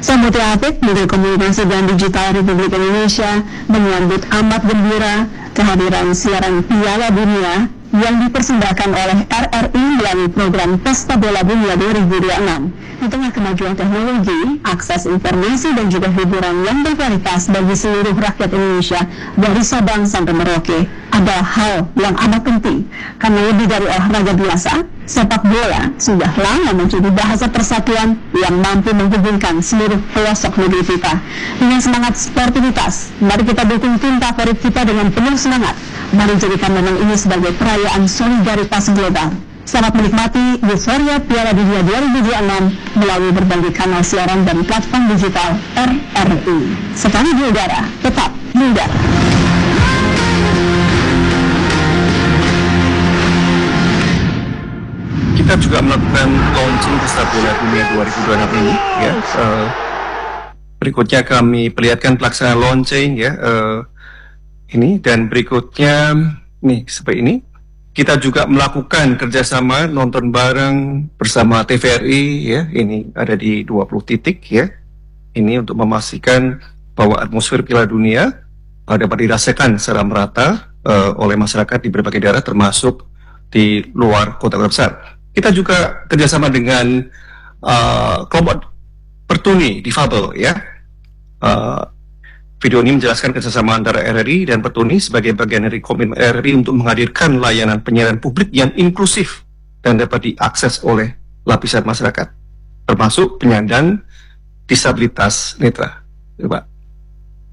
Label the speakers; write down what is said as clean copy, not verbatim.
Speaker 1: Mutia Apik, Menteri Komunikasi dan Digital Republik Indonesia, menyambut amat gembira kehadiran siaran Piala Dunia yang dipersembahkan oleh RRI melalui program Pesta Bola Dunia 2026. Di tengah kemajuan teknologi, akses informasi dan juga hiburan yang berkualitas bagi seluruh rakyat Indonesia dari Sabang sampai Merauke adalah hal yang amat penting. Karena lebih dari olahraga biasa, sepak bola sudah lama menjadi bahasa persatuan yang mampu menghubungkan seluruh pelosok negeri kita. Dengan semangat sportivitas, mari kita dukung tim favorit kita dengan penuh semangat. Mari jadikan momen ini sebagai perayaan solidaritas global. Selamat menikmati euforia Piala Dunia 2026 melalui berbagai kanal siaran dan platform digital RRI. Sekali di udara, tetap muda.
Speaker 2: Kita juga melakukan launching Pesta Bola Dunia 2026 ini, ya. Berikutnya kami perlihatkan pelaksanaan launching, ya. Ini dan berikutnya nih seperti ini. Kita juga melakukan kerjasama nonton bareng bersama TVRI, ya. Ini ada di 20 titik, ya. Ini untuk memastikan bahwa atmosfer Piala Dunia dapat dirasakan secara merata oleh masyarakat di berbagai daerah, termasuk di luar kota-kota besar. Kita juga kerjasama dengan kelompok pertuni difabel, ya. Video ini menjelaskan kerjasama antara RRI dan Pertuni sebagai bagian dari komitmen RRI untuk menghadirkan layanan penyiaran publik yang inklusif dan dapat diakses oleh lapisan masyarakat, termasuk penyandang disabilitas netra. Pak.